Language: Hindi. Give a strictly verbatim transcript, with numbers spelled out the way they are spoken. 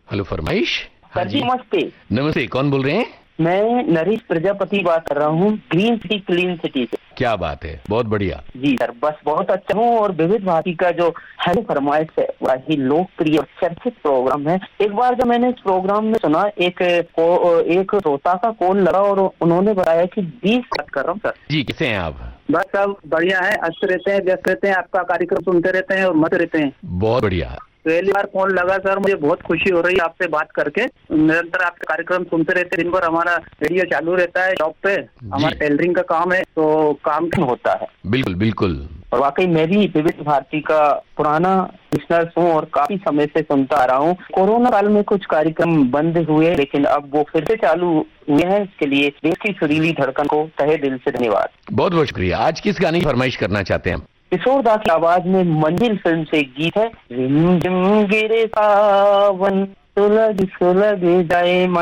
हेलो फरमाइश। हाँ सर जी नमस्ते। नमस्ते, कौन बोल रहे हैं? मैं नरेश प्रजापति बात कर रहा हूँ, ग्रीन सिटी क्लीन सिटी से। क्या बात है, बहुत बढ़िया। जी सर, बस बहुत अच्छा हूँ। और विविध भारती का जो हेलो फरमाइश है वही लोकप्रिय चर्चित प्रोग्राम है। एक बार जब मैंने इस प्रोग्राम में सुना, एक को, एक श्रोता का कॉल लगा और उन्होंने बताया कि बीस बात कर रहा हूँ। सर जी, कैसे हैं आप? बस सब बढ़िया है, अच्छे रहते हैं, व्यस्त रहते हैं, आपका कार्यक्रम सुनते रहते हैं और मत रहते हैं। बहुत बढ़िया। पहली बार फोन लगा सर, मुझे बहुत खुशी हो रही है आपसे बात करके। निरंतर आपके कार्यक्रम सुनते रहते हैं, दिन भर हमारा रेडियो चालू रहता है शॉप पे, हमारा टेलरिंग का काम है तो काम होता है। बिल्कुल बिल्कुल। और वाकई मैं भी विविध भारती का पुराना लिसनर हूँ और काफी समय से सुनता आ रहा हूँ। कोरोना काल में कुछ कार्यक्रम बंद हुए, लेकिन अब वो फिर से चालू हुए हैं। इसके लिए देश की सुरीली धड़कन को तहे दिल से धन्यवाद। बहुत बहुत शुक्रिया। आज किस गाने की फरमाइश करना चाहते हैं? किशोर दा की आवाज में मंजिल फिल्म से एक गीत है, रिम झिम गिरे सावन सुलग सुलग जाए।